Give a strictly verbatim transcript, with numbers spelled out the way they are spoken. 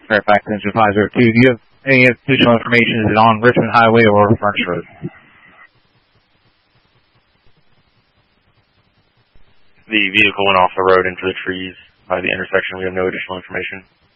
Fairfax Engine five zero two. Do you have any additional information? Is it on Richmond Highway or Furnace Road? The vehicle went off the road into the trees by the intersection. We have no additional information.